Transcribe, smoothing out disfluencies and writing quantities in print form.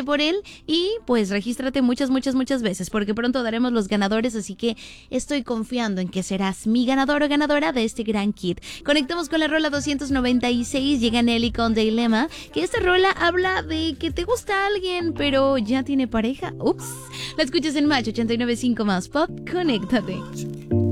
por él y pues regístrate muchas veces porque pronto daremos los ganadores, así que estoy confiando en que serás mi ganador o ganadora de este gran kit. Conectamos con la rola 296, llega Nelly con Dilema, que esta rola habla de que te gusta alguien pero ya tiene pareja. Ups, la escuchas en Match 89.5 más Pop, conéctate.